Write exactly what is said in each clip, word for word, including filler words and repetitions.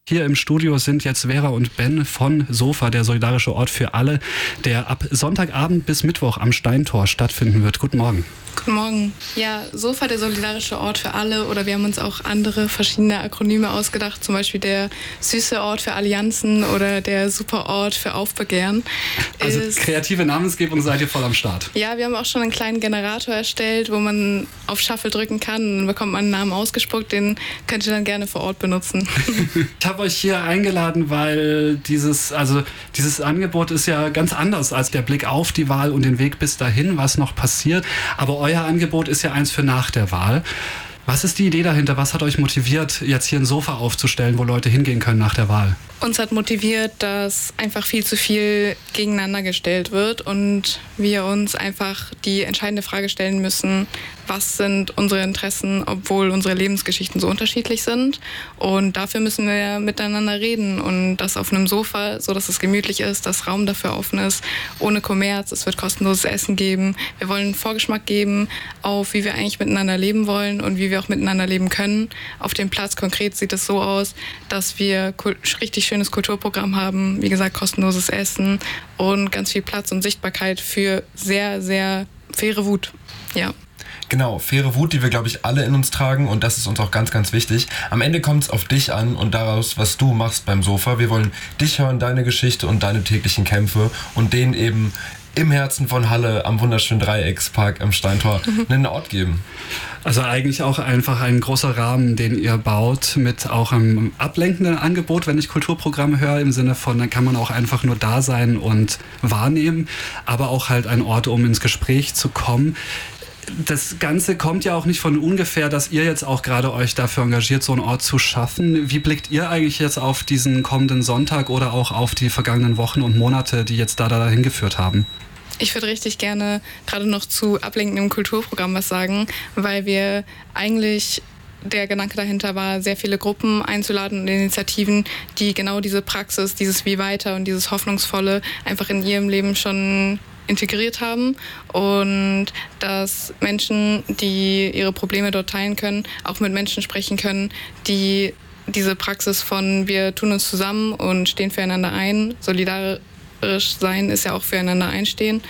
Hier im Studio sind jetzt Vera und Ben von SOFA, der solidarische Ort für alle, der ab Sonntagabend bis Mittwoch am Steintor stattfinden wird. Guten Morgen. Guten Morgen. Ja, SOFA, der solidarische Ort für alle, oder wir haben uns auch andere verschiedene Akronyme ausgedacht, zum Beispiel der süße Ort für Allianzen oder der super Ort für Aufbegehren. Also ist, kreative Namensgebung, seid ihr voll am Start. Ja, wir haben auch schon einen kleinen Generator erstellt, wo man auf Shuffle drücken kann und dann bekommt man einen Namen ausgespuckt, den könnt ihr dann gerne vor Ort benutzen. Ich habe euch hier eingeladen, weil dieses, also dieses Angebot ist ja ganz anders als der Blick auf die Wahl und den Weg bis dahin, was noch passiert. Aber euer Angebot ist ja eins für nach der Wahl. Was ist die Idee dahinter? Was hat euch motiviert, jetzt hier ein Sofa aufzustellen, wo Leute hingehen können nach der Wahl? Uns hat motiviert, dass einfach viel zu viel gegeneinander gestellt wird und wir uns einfach die entscheidende Frage stellen müssen, was sind unsere Interessen, obwohl unsere Lebensgeschichten so unterschiedlich sind. Und dafür müssen wir miteinander reden und das auf einem Sofa, so dass es gemütlich ist, dass Raum dafür offen ist, ohne Kommerz. Es wird kostenloses Essen geben. Wir wollen einen Vorgeschmack geben auf, wie wir eigentlich miteinander leben wollen und wie wir auch miteinander leben können. Auf dem Platz konkret sieht es so aus, dass wir richtig schönes Kulturprogramm haben, wie gesagt, kostenloses Essen und ganz viel Platz und Sichtbarkeit für sehr, sehr faire Wut. Ja. Genau, faire Wut, die wir, glaube ich, alle in uns tragen und das ist uns auch ganz, ganz wichtig. Am Ende kommt es auf dich an und daraus, was du machst beim Sofa. Wir wollen dich hören, deine Geschichte und deine täglichen Kämpfe und denen eben im Herzen von Halle am wunderschönen Dreieckspark am Steintor einen Ort geben. Also eigentlich auch einfach ein großer Rahmen, den ihr baut, mit auch einem ablenkenden Angebot, wenn ich Kulturprogramme höre, im Sinne von, dann kann man auch einfach nur da sein und wahrnehmen, aber auch halt ein Ort, um ins Gespräch zu kommen. Das Ganze kommt ja auch nicht von ungefähr, dass ihr jetzt auch gerade euch dafür engagiert, so einen Ort zu schaffen. Wie blickt ihr eigentlich jetzt auf diesen kommenden Sonntag oder auch auf die vergangenen Wochen und Monate, die jetzt da dahin geführt haben? Ich würde richtig gerne gerade noch zu ablenkendem Kulturprogramm was sagen, weil wir eigentlich, der Gedanke dahinter war, sehr viele Gruppen einzuladen und Initiativen, die genau diese Praxis, dieses Wie weiter und dieses Hoffnungsvolle einfach in ihrem Leben schon integriert haben und dass Menschen, die ihre Probleme dort teilen können, auch mit Menschen sprechen können, die diese Praxis von wir tun uns zusammen und stehen füreinander ein, solidarisch sein ist ja auch füreinander einstehen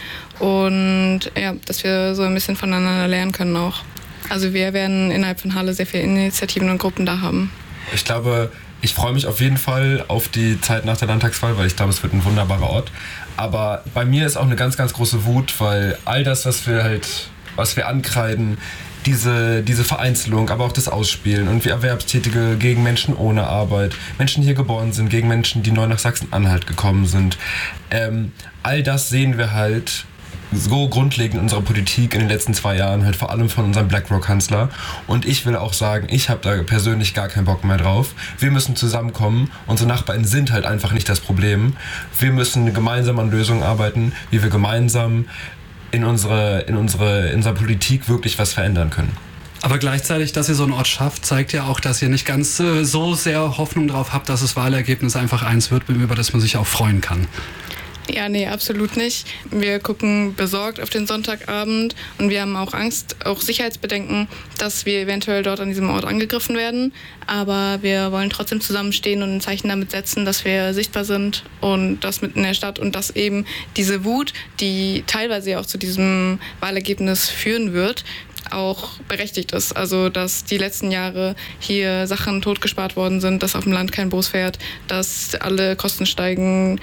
und ja, dass wir so ein bisschen voneinander lernen können auch. Also wir werden innerhalb von Halle sehr viele Initiativen und Gruppen da haben. Ich glaube, ich freue mich auf jeden Fall auf die Zeit nach der Landtagswahl, weil ich glaube, es wird ein wunderbarer Ort. Aber bei mir ist auch eine ganz, ganz große Wut, weil all das, was wir halt, was wir ankreiden, diese, diese Vereinzelung, aber auch das Ausspielen und wie Erwerbstätige gegen Menschen ohne Arbeit, Menschen, die hier geboren sind, gegen Menschen, die neu nach Sachsen-Anhalt gekommen sind. Ähm, all das sehen wir halt so grundlegend in unserer Politik in den letzten zwei Jahren, halt vor allem von unserem BlackRock-Kanzler. Und ich will auch sagen, ich habe da persönlich gar keinen Bock mehr drauf. Wir müssen zusammenkommen. Unsere Nachbarn sind halt einfach nicht das Problem. Wir müssen gemeinsam an Lösungen arbeiten, wie wir gemeinsam in unsere, in unsere, in unserer Politik wirklich was verändern können. Aber gleichzeitig, dass ihr so einen Ort schafft, zeigt ja auch, dass ihr nicht ganz äh, so sehr Hoffnung drauf habt, dass das Wahlergebnis einfach eins wird, über das man sich auch freuen kann. Ja, nee, absolut nicht. Wir gucken besorgt auf den Sonntagabend und wir haben auch Angst, auch Sicherheitsbedenken, dass wir eventuell dort an diesem Ort angegriffen werden. Aber wir wollen trotzdem zusammenstehen und ein Zeichen damit setzen, dass wir sichtbar sind und das mitten in der Stadt und dass eben diese Wut, die teilweise ja auch zu diesem Wahlergebnis führen wird, auch berechtigt ist. Also, dass die letzten Jahre hier Sachen totgespart worden sind, dass auf dem Land kein Bus fährt, dass alle Kosten steigen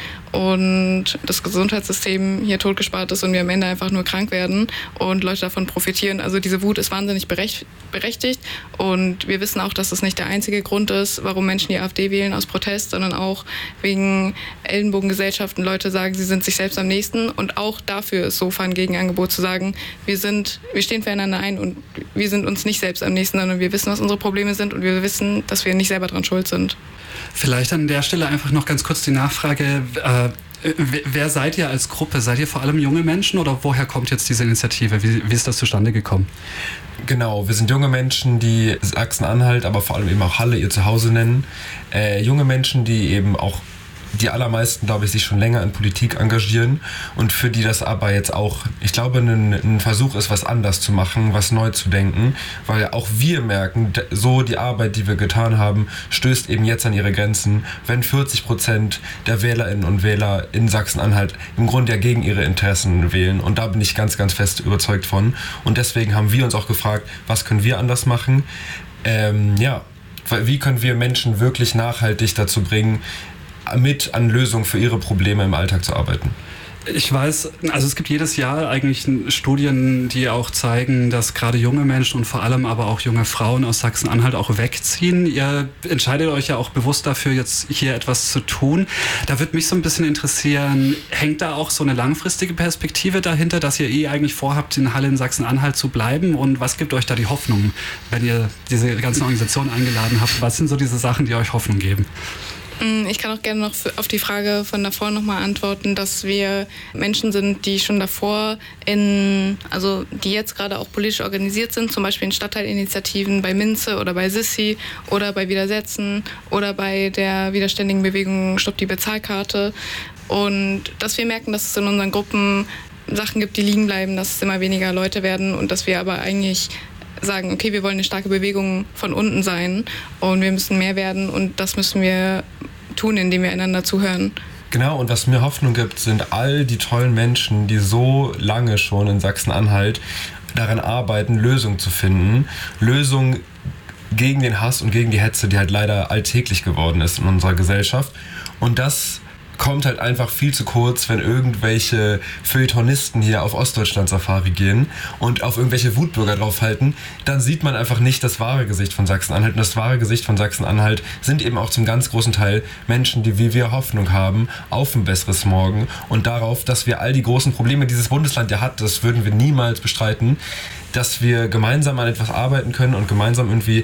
und das Gesundheitssystem hier totgespart ist und wir am Ende einfach nur krank werden und Leute davon profitieren. Also diese Wut ist wahnsinnig berechtigt und wir wissen auch, dass das nicht der einzige Grund ist, warum Menschen die AfD wählen aus Protest, sondern auch wegen Ellenbogengesellschaften. Leute sagen, sie sind sich selbst am nächsten und auch dafür ist SOFA ein Gegenangebot zu sagen, wir sind, wir stehen füreinander ein und wir sind uns nicht selbst am nächsten, sondern wir wissen, was unsere Probleme sind und wir wissen, dass wir nicht selber dran schuld sind. Vielleicht an der Stelle einfach noch ganz kurz die Nachfrage, äh, wer seid ihr als Gruppe? Seid ihr vor allem junge Menschen oder woher kommt jetzt diese Initiative? Wie, wie ist das zustande gekommen? Genau, wir sind junge Menschen, die Sachsen-Anhalt, aber vor allem eben auch Halle ihr Zuhause nennen. Äh, junge Menschen, die eben auch die allermeisten, glaube ich, sich schon länger in Politik engagieren und für die das aber jetzt auch, ich glaube, ein, ein Versuch ist, was anders zu machen, was neu zu denken, weil auch wir merken, so die Arbeit, die wir getan haben, stößt eben jetzt an ihre Grenzen, wenn vierzig Prozent der Wählerinnen und Wähler in Sachsen-Anhalt im Grunde ja gegen ihre Interessen wählen, und da bin ich ganz, ganz fest überzeugt von, und deswegen haben wir uns auch gefragt, was können wir anders machen, ähm, ja, wie können wir Menschen wirklich nachhaltig dazu bringen, mit an Lösungen für ihre Probleme im Alltag zu arbeiten? Ich weiß, also es gibt jedes Jahr eigentlich Studien, die auch zeigen, dass gerade junge Menschen und vor allem aber auch junge Frauen aus Sachsen-Anhalt auch wegziehen. Ihr entscheidet euch ja auch bewusst dafür, jetzt hier etwas zu tun. Da würde mich so ein bisschen interessieren, hängt da auch so eine langfristige Perspektive dahinter, dass ihr eh eigentlich vorhabt, in Halle in Sachsen-Anhalt zu bleiben? Und was gibt euch da die Hoffnung, wenn ihr diese ganzen Organisationen eingeladen habt? Was sind so diese Sachen, die euch Hoffnung geben? Ich kann auch gerne noch auf die Frage von davor nochmal antworten, dass wir Menschen sind, die schon davor in, also die jetzt gerade auch politisch organisiert sind, zum Beispiel in Stadtteilinitiativen bei Minze oder bei Sissi oder bei Widersetzen oder bei der widerständigen Bewegung Stopp die Bezahlkarte. Und dass wir merken, dass es in unseren Gruppen Sachen gibt, die liegen bleiben, dass es immer weniger Leute werden und dass wir aber eigentlich sagen, okay, wir wollen eine starke Bewegung von unten sein und wir müssen mehr werden, und das müssen wir tun, indem wir einander zuhören. Genau, und was mir Hoffnung gibt, sind all die tollen Menschen, die so lange schon in Sachsen-Anhalt daran arbeiten, Lösungen zu finden. Lösungen gegen den Hass und gegen die Hetze, die halt leider alltäglich geworden ist in unserer Gesellschaft. Und das kommt halt einfach viel zu kurz, wenn irgendwelche Feuilletonisten hier auf Ostdeutschland-Safari gehen und auf irgendwelche Wutbürger draufhalten, dann sieht man einfach nicht das wahre Gesicht von Sachsen-Anhalt. Und das wahre Gesicht von Sachsen-Anhalt sind eben auch zum ganz großen Teil Menschen, die wie wir Hoffnung haben auf ein besseres Morgen und darauf, dass wir all die großen Probleme, die dieses Bundesland ja hat, das würden wir niemals bestreiten, dass wir gemeinsam an etwas arbeiten können und gemeinsam irgendwie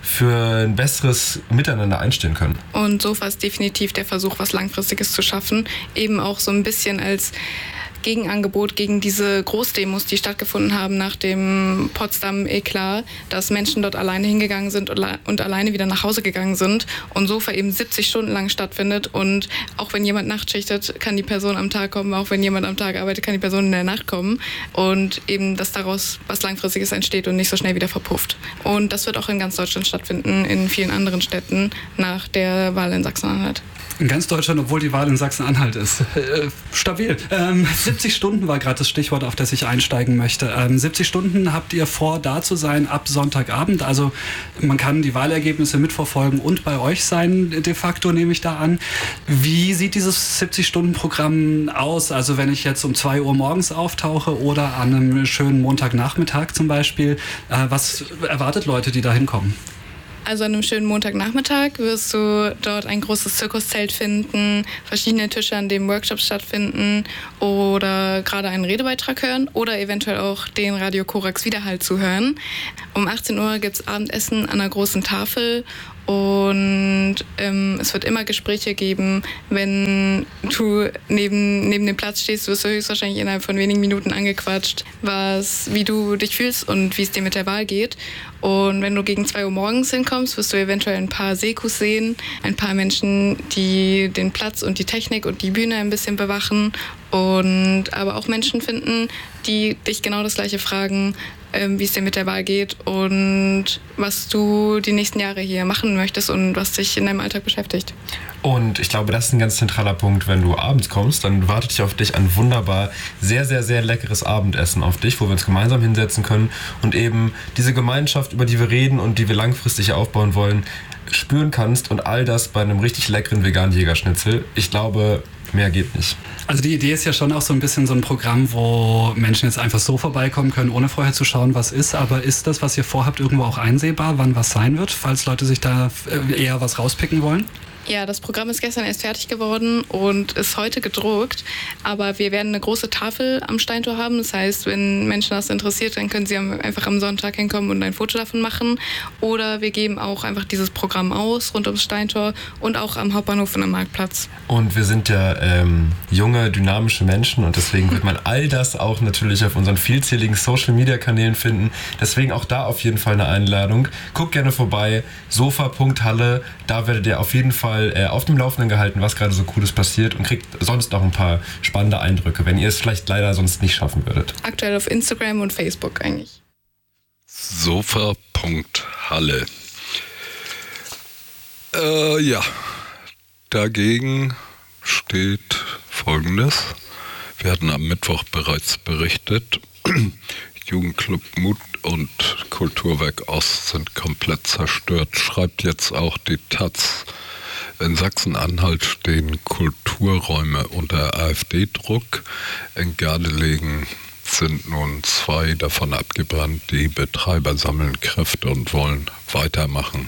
für ein besseres Miteinander einstehen können. Und SOFA ist definitiv der Versuch, was Langfristiges zu schaffen, eben auch so ein bisschen als Gegenangebot gegen diese Großdemos, die stattgefunden haben nach dem Potsdam-Eklat, dass Menschen dort alleine hingegangen sind und alleine wieder nach Hause gegangen sind und SOFA eben siebzig Stunden lang stattfindet, und auch wenn jemand nachtschichtet, kann die Person am Tag kommen, auch wenn jemand am Tag arbeitet, kann die Person in der Nacht kommen, und eben, dass daraus was Langfristiges entsteht und nicht so schnell wieder verpufft. Und das wird auch in ganz Deutschland stattfinden, in vielen anderen Städten nach der Wahl in Sachsen-Anhalt. In ganz Deutschland, obwohl die Wahl in Sachsen-Anhalt ist. Äh, stabil. Ähm, siebzig Stunden war gerade das Stichwort, auf das ich einsteigen möchte. Ähm, siebzig Stunden habt ihr vor, da zu sein ab Sonntagabend. Also man kann die Wahlergebnisse mitverfolgen und bei euch sein, de facto, nehme ich da an. Wie sieht dieses siebzig-Stunden-Programm aus? Also wenn ich jetzt um zwei Uhr morgens auftauche oder an einem schönen Montagnachmittag zum Beispiel, äh, was erwartet Leute, die da hinkommen? Also an einem schönen Montagnachmittag wirst du dort ein großes Zirkuszelt finden, verschiedene Tische, an denen Workshops stattfinden oder gerade einen Redebeitrag hören oder eventuell auch den Radio Korax Widerhall zuhören. Um achtzehn Uhr gibt es Abendessen an einer großen Tafel. Und ähm, es wird immer Gespräche geben. Wenn du neben, neben dem Platz stehst, wirst du höchstwahrscheinlich innerhalb von wenigen Minuten angequatscht, was, wie du dich fühlst und wie es dir mit der Wahl geht. Und wenn du gegen zwei Uhr morgens hinkommst, wirst du eventuell ein paar Sekus sehen, ein paar Menschen, die den Platz und die Technik und die Bühne ein bisschen bewachen. Und aber auch Menschen finden, die dich genau das Gleiche fragen, ähm, wie es dir mit der Wahl geht und was du die nächsten Jahre hier machen möchtest und was dich in deinem Alltag beschäftigt. Und ich glaube, das ist ein ganz zentraler Punkt, wenn du abends kommst, dann wartet dich auf dich ein wunderbar, sehr, sehr, sehr leckeres Abendessen auf dich, wo wir uns gemeinsam hinsetzen können und eben diese Gemeinschaft, über die wir reden und die wir langfristig aufbauen wollen, spüren kannst, und all das bei einem richtig leckeren veganen Jägerschnitzel. Ich glaube, mehr geht nicht. Also die Idee ist ja schon auch so ein bisschen so ein Programm, wo Menschen jetzt einfach so vorbeikommen können, ohne vorher zu schauen, was ist. Aber ist das, was ihr vorhabt, irgendwo auch einsehbar, wann was sein wird, falls Leute sich da eher was rauspicken wollen? Ja, das Programm ist gestern erst fertig geworden und ist heute gedruckt, aber wir werden eine große Tafel am Steintor haben. Das heißt, wenn Menschen das interessiert, dann können sie einfach am Sonntag hinkommen und ein Foto davon machen. Oder wir geben auch einfach dieses Programm aus rund ums Steintor und auch am Hauptbahnhof und am Marktplatz. Und wir sind ja ähm, junge, dynamische Menschen und deswegen wird man all das auch natürlich auf unseren vielzähligen Social-Media-Kanälen finden. Deswegen auch da auf jeden Fall eine Einladung. Guckt gerne vorbei, sofa punkt halle, da werdet ihr auf jeden Fall Fall äh, auf dem Laufenden gehalten, was gerade so Cooles passiert und kriegt sonst noch ein paar spannende Eindrücke, wenn ihr es vielleicht leider sonst nicht schaffen würdet. Aktuell auf Instagram und Facebook eigentlich. Sofa Punkt Halle. Äh, ja, dagegen steht Folgendes. Wir hatten am Mittwoch bereits berichtet, Jugendclub Mut und Kulturwerk Ost sind komplett zerstört, schreibt jetzt auch die Taz. In Sachsen-Anhalt stehen Kulturräume unter AfD-Druck. In Gardelegen sind nun zwei davon abgebrannt. Die Betreiber sammeln Kräfte und wollen weitermachen.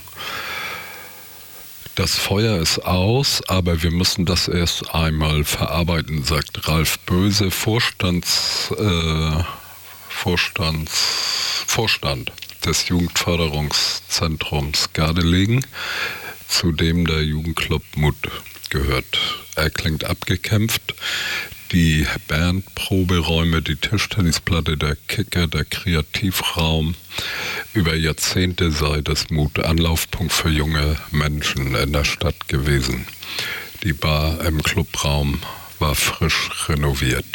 Das Feuer ist aus, aber wir müssen das erst einmal verarbeiten, sagt Ralf Böse, Vorstands, äh, Vorstands, Vorstand des Jugendförderungszentrums Gardelegen, zu dem der Jugendclub Mut gehört. Er klingt abgekämpft. Die Bandproberäume, die Tischtennisplatte, der Kicker, der Kreativraum. Über Jahrzehnte sei das Mut Anlaufpunkt für junge Menschen in der Stadt gewesen. Die Bar im Clubraum war frisch renoviert.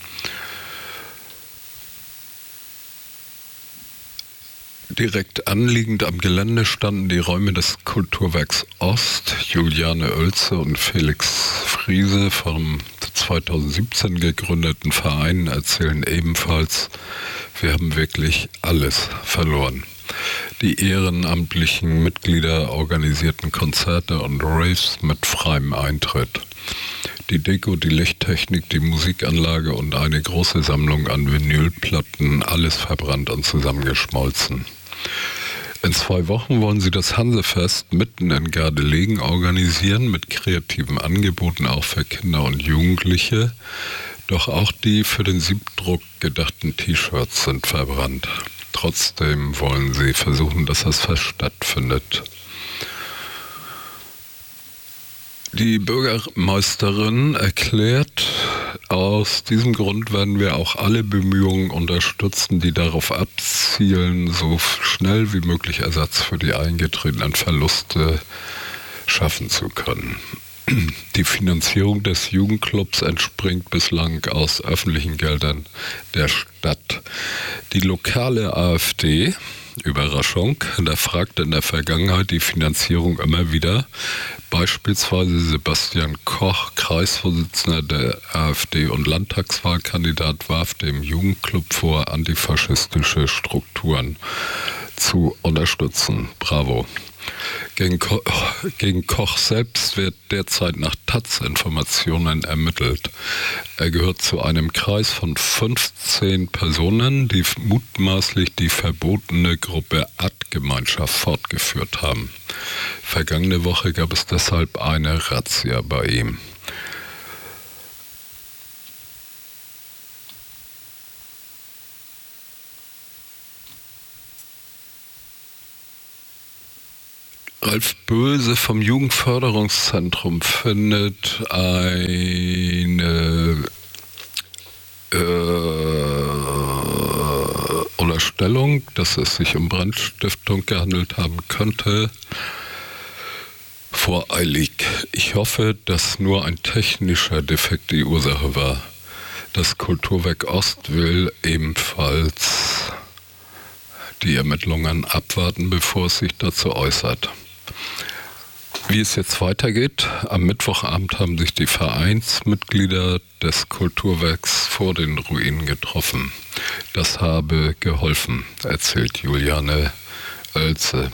Direkt anliegend am Gelände standen die Räume des Kulturwerks Ost. Juliane Oelze und Felix Friese vom zweitausendsiebzehn gegründeten Verein erzählen ebenfalls, wir haben wirklich alles verloren. Die ehrenamtlichen Mitglieder organisierten Konzerte und Raves mit freiem Eintritt. Die Deko, die Lichttechnik, die Musikanlage und eine große Sammlung an Vinylplatten, alles verbrannt und zusammengeschmolzen. In zwei Wochen wollen sie das Hansefest mitten in Gardelegen organisieren, mit kreativen Angeboten auch für Kinder und Jugendliche. Doch auch die für den Siebdruck gedachten T-Shirts sind verbrannt. Trotzdem wollen sie versuchen, dass das Fest stattfindet. Die Bürgermeisterin erklärt, aus diesem Grund werden wir auch alle Bemühungen unterstützen, die darauf abzielen, so schnell wie möglich Ersatz für die eingetretenen Verluste schaffen zu können. Die Finanzierung des Jugendclubs entspringt bislang aus öffentlichen Geldern der Stadt. Die lokale AfD, Überraschung, hinterfragte in der Vergangenheit die Finanzierung immer wieder. Beispielsweise Sebastian Koch, Kreisvorsitzender der AfD und Landtagswahlkandidat, warf dem Jugendclub vor, antifaschistische Strukturen zu unterstützen. Bravo. Gegen, Ko- gegen Koch selbst wird derzeit nach Taz-Informationen ermittelt. Er gehört zu einem Kreis von fünfzehn Personen, die mutmaßlich die verbotene Gruppe Ad-Gemeinschaft fortgeführt haben. Vergangene Woche gab es deshalb eine Razzia bei ihm. Ralf Böse vom Jugendförderungszentrum findet eine äh, Unterstellung, dass es sich um Brandstiftung gehandelt haben könnte, voreilig. Ich hoffe, dass nur ein technischer Defekt die Ursache war. Das Kulturwerk Ost will ebenfalls die Ermittlungen abwarten, bevor es sich dazu äußert. Wie es jetzt weitergeht, am Mittwochabend haben sich die Vereinsmitglieder des Kulturwerks vor den Ruinen getroffen. Das habe geholfen, erzählt Juliane Oelze.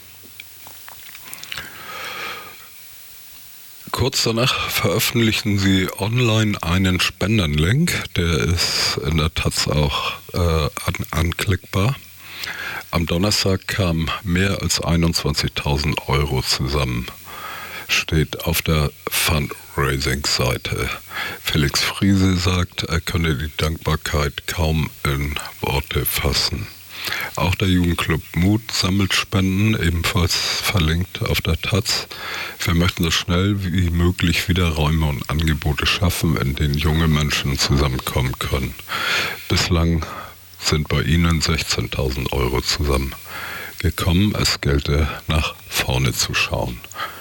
Kurz danach veröffentlichen sie online einen Spendenlink, der ist in der Taz auch äh, an, anklickbar. Am Donnerstag kamen mehr als einundzwanzigtausend Euro zusammen, steht auf der Fundraising-Seite. Felix Friese sagt, er könne die Dankbarkeit kaum in Worte fassen. Auch der Jugendclub Mut sammelt Spenden, ebenfalls verlinkt auf der Taz. Wir möchten so schnell wie möglich wieder Räume und Angebote schaffen, in denen junge Menschen zusammenkommen können. Bislang sind bei ihnen sechzehntausend Euro zusammengekommen. Es gelte, nach vorne zu schauen.